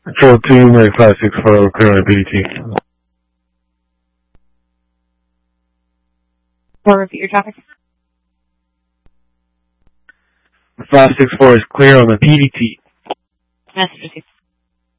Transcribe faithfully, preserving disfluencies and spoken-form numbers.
Control two, Mike five six four, clear on P D T. Or repeat your traffic. five six four is clear on the P D T. Message received.